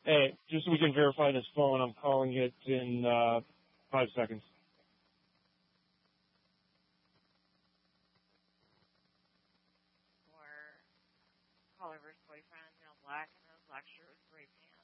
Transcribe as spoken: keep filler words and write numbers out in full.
Hey, just so we can verify this phone, I'm calling it in uh, five seconds. For Oliver's boyfriend, Mel Black, in those black shirt with gray pants.